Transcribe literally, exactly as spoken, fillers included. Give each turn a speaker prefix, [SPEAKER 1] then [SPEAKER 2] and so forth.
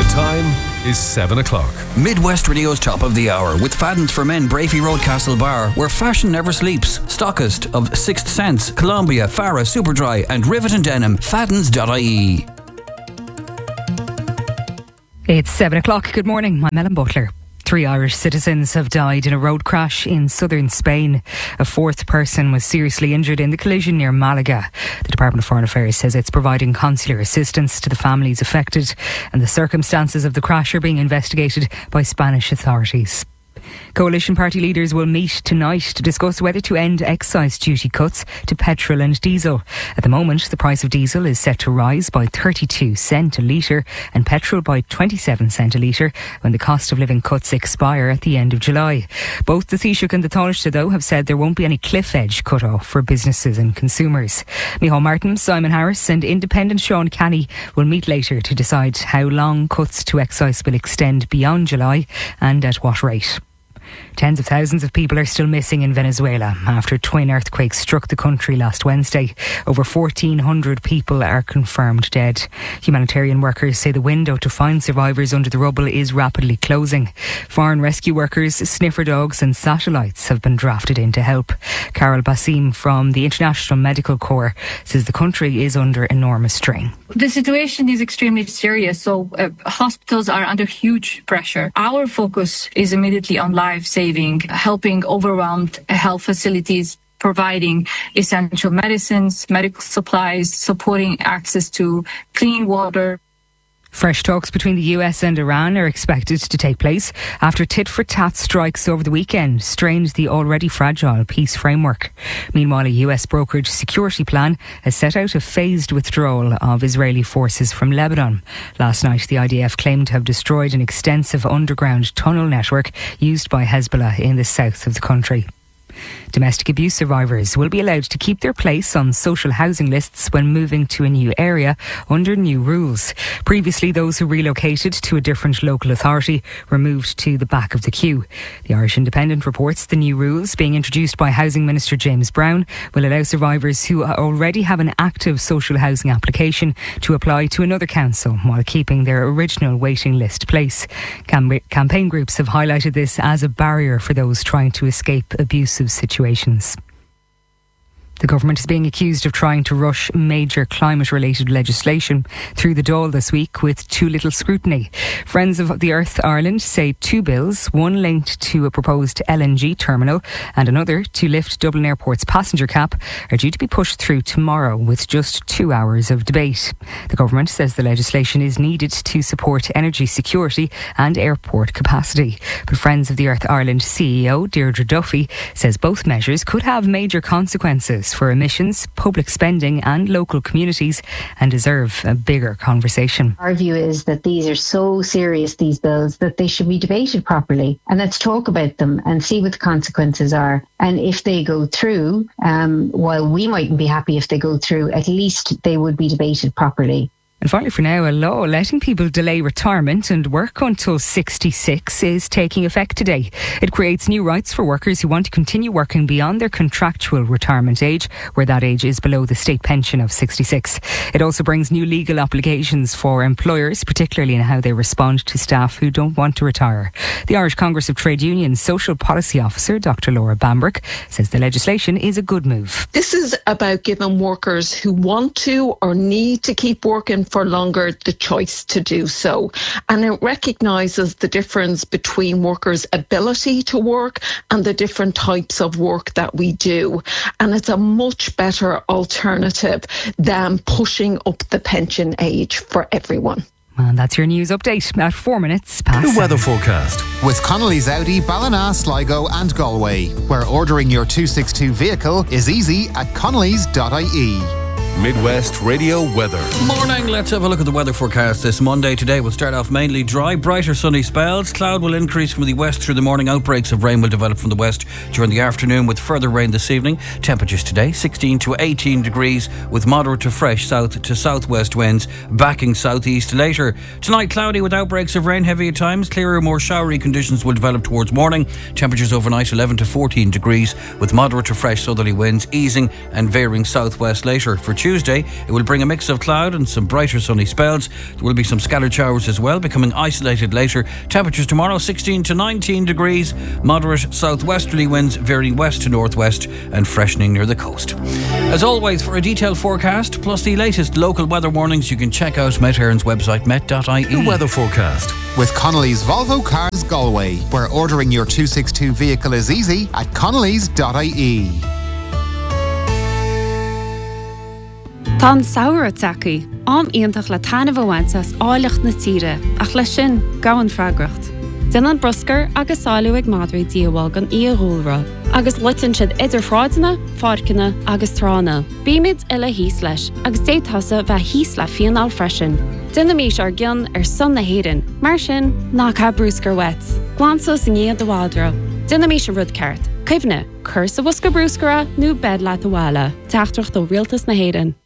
[SPEAKER 1] time is seven o'clock.
[SPEAKER 2] Midwest Radio's top of the hour with Fadden's for Men, Brafey Road, Castle Bar, where fashion never sleeps. Stockist of Sixth Sense, Columbia, Farah, Superdry and Rivet and Denim. Faddens dot I E.
[SPEAKER 3] It's seven o'clock. Good morning. I'm Ellen Butler. Three Irish citizens have died in a road crash in southern Spain. A fourth person was seriously injured in the collision near Malaga. The Department of Foreign Affairs says it's providing consular assistance to the families affected, and the circumstances of the crash are being investigated by Spanish authorities. Coalition party leaders will meet tonight to discuss whether to end excise duty cuts to petrol and diesel. At the moment, the price of diesel is set to rise by thirty-two cents a litre and petrol by twenty-seven cents a litre when the cost of living cuts expire at the end of July. Both the Taoiseach and the Taoiseach, though, have said there won't be any cliff edge cut off for businesses and consumers. Micheál Martin, Simon Harris and independent Sean Canny will meet later to decide how long cuts to excise will extend beyond July and at what rate. Tens of thousands of people are still missing in Venezuela after twin earthquakes struck the country last Wednesday. Over fourteen hundred people are confirmed dead. Humanitarian workers say the window to find survivors under the rubble is rapidly closing. Foreign rescue workers, sniffer dogs and satellites have been drafted in to help. Carol Basim from the International Medical Corps says the country is under enormous strain.
[SPEAKER 4] The situation is extremely serious, so uh, hospitals are under huge pressure. Our focus is immediately on life saving, helping overwhelmed health facilities, providing essential medicines, medical supplies, supporting access to clean water.
[SPEAKER 3] Fresh talks between the U S and Iran are expected to take place after tit-for-tat strikes over the weekend strained the already fragile peace framework. Meanwhile, a U S brokered security plan has set out a phased withdrawal of Israeli forces from Lebanon. Last night, the I D F claimed to have destroyed an extensive underground tunnel network used by Hezbollah in the south of the country. Domestic abuse survivors will be allowed to keep their place on social housing lists when moving to a new area under new rules. Previously, those who relocated to a different local authority were moved to the back of the queue. The Irish Independent reports the new rules, being introduced by Housing Minister James Brown, will allow survivors who already have an active social housing application to apply to another council while keeping their original waiting list place. Cam- campaign groups have highlighted this as a barrier for those trying to escape abusive situations. The government is being accused of trying to rush major climate-related legislation through the Dáil this week with too little scrutiny. Friends of the Earth Ireland say two bills, one linked to a proposed L N G terminal and another to lift Dublin Airport's passenger cap, are due to be pushed through tomorrow with just two hours of debate. The government says the legislation is needed to support energy security and airport capacity. But Friends of the Earth Ireland C E O Deirdre Duffy says both measures could have major consequences for emissions, public spending and local communities and deserve a bigger conversation.
[SPEAKER 5] Our view is that these are so serious, these bills, that they should be debated properly, and let's talk about them and see what the consequences are. And if they go through, um, while we mightn't be happy if they go through, at least they would be debated properly.
[SPEAKER 3] And finally, for now, a law letting people delay retirement and work until sixty-six is taking effect today. It creates new rights for workers who want to continue working beyond their contractual retirement age, where that age is below the state pension of sixty-six. It also brings new legal obligations for employers, particularly in how they respond to staff who don't want to retire. The Irish Congress of Trade Unions Social Policy Officer, Doctor Laura Bambrick, says the legislation is a good move.
[SPEAKER 6] This is about giving workers who want to or need to keep working for longer the choice to do so. And it recognises the difference between workers' ability to work and the different types of work that we do. And it's a much better alternative than pushing up the pension age for everyone.
[SPEAKER 3] And that's your news update at four minutes past.
[SPEAKER 1] The weather forecast
[SPEAKER 7] with Connolly's Audi, Ballina, Sligo and Galway, where ordering your two sixty-two vehicle is easy at connellys dot I E.
[SPEAKER 1] Midwest Radio weather.
[SPEAKER 2] Morning, let's have a look at the weather forecast this Monday. Today will start off mainly dry, brighter sunny spells. Cloud will increase from the west through the morning. Outbreaks of rain will develop from the west during the afternoon with further rain this evening. Temperatures today sixteen to eighteen degrees with moderate to fresh south to southwest winds backing southeast later. Tonight cloudy with outbreaks of rain, heavy at times. Clearer, more showery conditions will develop towards morning. Temperatures overnight eleven to fourteen degrees with moderate to fresh southerly winds easing and veering southwest later. For Tuesday, it will bring a mix of cloud and some brighter sunny spells. There will be some scattered showers as well, becoming isolated later. Temperatures tomorrow sixteen to nineteen degrees, moderate southwesterly winds veering west to northwest and freshening near the coast. As always, for a detailed forecast plus the latest local weather warnings, you can check out Met Éireann's website met dot I E.
[SPEAKER 1] The weather forecast
[SPEAKER 7] with Connolly's Volvo Cars Galway, where ordering your two sixty-two vehicle is easy at connellys dot I E.
[SPEAKER 8] Tá saoire tacaí, am iontach le tainmh bhaintas áileacht na tíre, ach le sin gahan freagracht. Den an broscar agus sáú ag madraí díomháil gan íoghúlra, agus litan siad idir fráideanna, fádcanna agus trána. Bíimiid ile híos leis, agus détasa bheith híos le fianál freisin. Duna mís ar gcion ar son na héireann, mar sin ná cá brúscar wet. Glansos in iad do bhádra. Duna mís ar rud ceart. Caimhne, cur sa bhusca brúscara nó bed leat a bhála. Teachtracht ó rialtas na héireann.